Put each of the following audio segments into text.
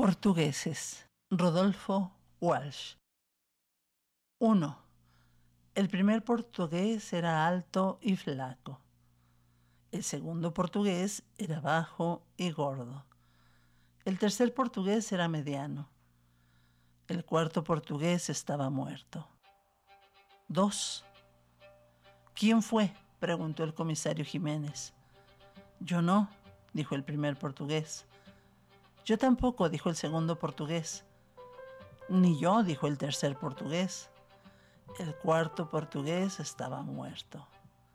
Portugueses. Rodolfo Walsh. 1. El primer portugués era alto y flaco. El segundo portugués era bajo y gordo. El tercer portugués era mediano. El cuarto portugués estaba muerto. 2. ¿Quién fue?, preguntó el comisario Jiménez. Yo no, dijo el primer portugués. Yo tampoco, dijo el segundo portugués. Ni yo, dijo el tercer portugués. El cuarto portugués estaba muerto.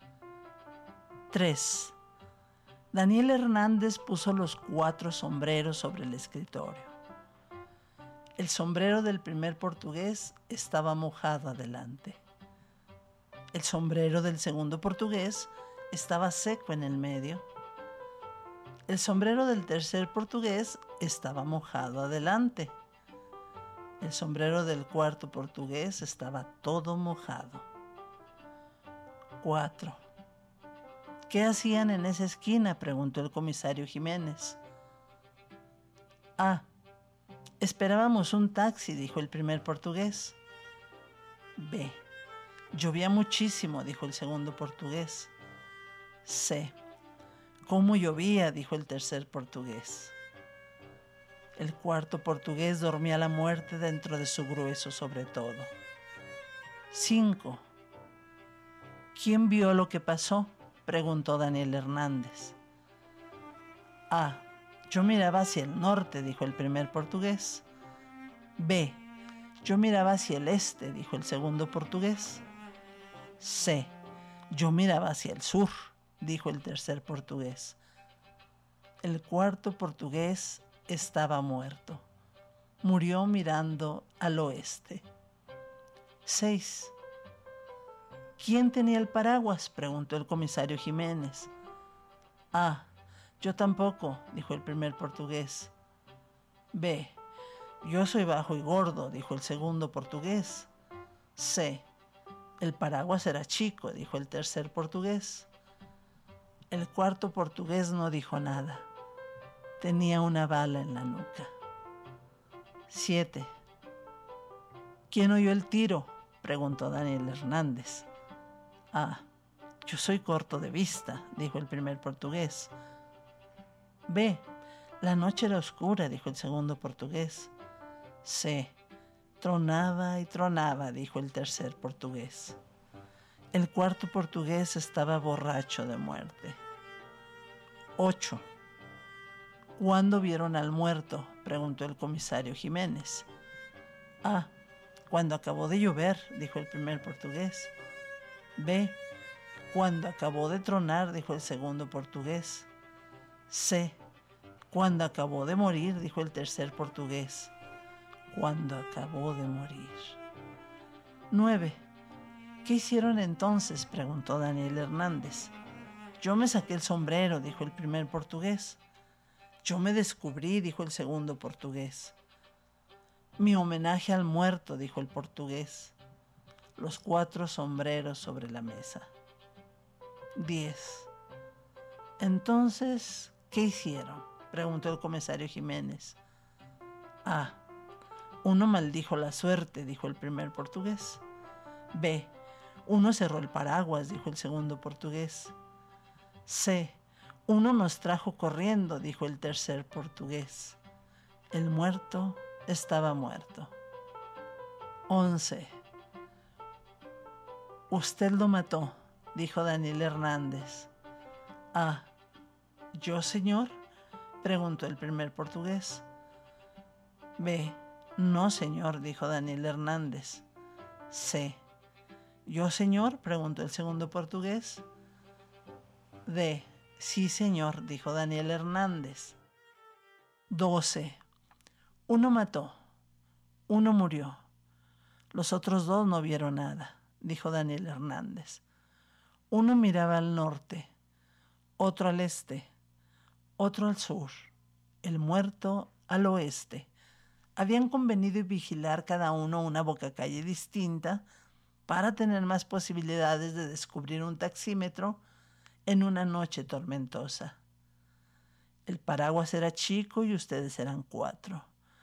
3. Daniel Hernández puso los 4 sombreros sobre el escritorio. El sombrero del primer portugués estaba mojado adelante. El sombrero del segundo portugués estaba seco en el medio. El sombrero del tercer portugués estaba mojado adelante. El sombrero del cuarto portugués estaba todo mojado. 4. ¿Qué hacían en esa esquina?, preguntó el comisario Jiménez. Esperábamos un taxi, dijo el primer portugués. B. Llovía muchísimo, dijo el segundo portugués. C. ¿Cómo llovía?, dijo el tercer portugués. El cuarto portugués dormía la muerte dentro de su grueso sobre todo. 5. ¿Quién vio lo que pasó?, preguntó Daniel Hernández. Yo miraba hacia el norte, dijo el primer portugués. B. Yo miraba hacia el este, dijo el segundo portugués. C. Yo miraba hacia el sur, dijo el tercer portugués. El cuarto portugués estaba muerto. Murió mirando al oeste. 6. ¿Quién tenía el paraguas?, preguntó el comisario Jiménez. Yo tampoco, dijo el primer portugués. B. Yo soy bajo y gordo, dijo el segundo portugués. C. El paraguas era chico, dijo el tercer portugués. El cuarto portugués no dijo nada. Tenía una bala en la nuca. 7. ¿Quién oyó el tiro?, preguntó Daniel Hernández. Yo soy corto de vista, dijo el primer portugués. B. La noche era oscura, dijo el segundo portugués. C. Tronaba y tronaba, dijo el tercer portugués. El cuarto portugués estaba borracho de muerte. 8. ¿Cuándo vieron al muerto?, preguntó el comisario Jiménez. Cuando acabó de llover, dijo el primer portugués. B. Cuando acabó de tronar, dijo el segundo portugués. C. Cuando acabó de morir, dijo el tercer portugués. Cuando acabó de morir. 9. ¿Qué hicieron entonces?, preguntó Daniel Hernández. Yo me saqué el sombrero, dijo el primer portugués. Yo me descubrí, dijo el segundo portugués. Mi homenaje al muerto, dijo el portugués. Los 4 sombreros sobre la mesa. 10. Entonces, ¿qué hicieron?, preguntó el comisario Jiménez. Uno maldijo la suerte, dijo el primer portugués. B. Uno cerró el paraguas, dijo el segundo portugués. C. Uno nos trajo corriendo, dijo el tercer portugués. El muerto estaba muerto. 11. Usted lo mató, dijo Daniel Hernández. ¿Yo, señor?, preguntó el primer portugués. B. No, señor, dijo Daniel Hernández. C. ¿Yo, señor?, preguntó el segundo portugués. D. Sí, señor, dijo Daniel Hernández. 12. Uno mató. Uno murió. Los otros 2 no vieron nada, dijo Daniel Hernández. Uno miraba al norte, otro al este, otro al sur, el muerto al oeste. Habían convenido vigilar cada uno una bocacalle distinta para tener más posibilidades de descubrir un taxímetro en una noche tormentosa. El paraguas era chico y ustedes eran 4.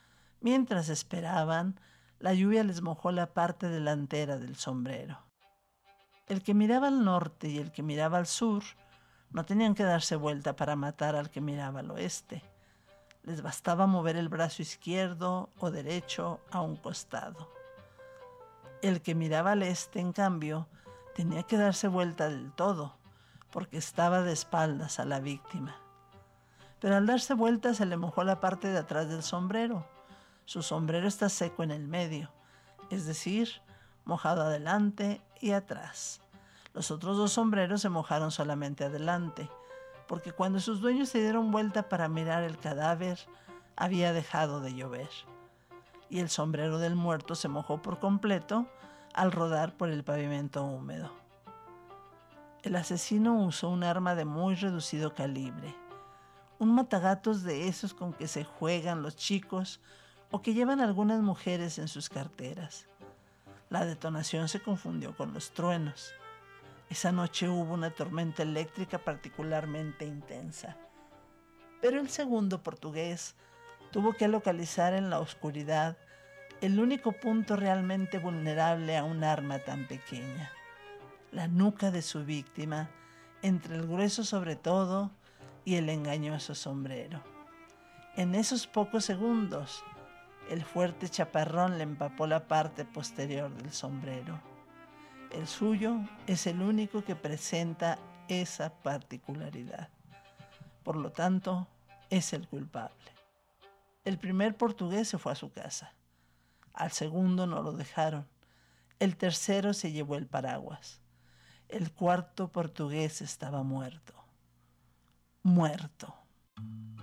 Mientras esperaban, la lluvia les mojó la parte delantera del sombrero. El que miraba al norte y el que miraba al sur no tenían que darse vuelta para matar al que miraba al oeste. Les bastaba mover el brazo izquierdo o derecho a un costado. El que miraba al este, en cambio, tenía que darse vuelta del todo, porque estaba de espaldas a la víctima. Pero al darse vuelta se le mojó la parte de atrás del sombrero. Su sombrero está seco en el medio, es decir, mojado adelante y atrás. Los otros dos sombreros se mojaron solamente adelante, porque cuando sus dueños se dieron vuelta para mirar el cadáver, había dejado de llover. Y el sombrero del muerto se mojó por completo al rodar por el pavimento húmedo. El asesino usó un arma de muy reducido calibre, un matagatos de esos con que se juegan los chicos o que llevan algunas mujeres en sus carteras. La detonación se confundió con los truenos. Esa noche hubo una tormenta eléctrica particularmente intensa. Pero el segundo portugués tuvo que localizar en la oscuridad el único punto realmente vulnerable a un arma tan pequeña: la nuca de su víctima, entre el grueso sobre todo y el engañoso sombrero. En esos pocos segundos, el fuerte chaparrón le empapó la parte posterior del sombrero. El suyo es el único que presenta esa particularidad. Por lo tanto, es el culpable. El primer portugués se fue a su casa. Al segundo no lo dejaron. El tercero se llevó el paraguas. El cuarto portugués estaba muerto. Muerto.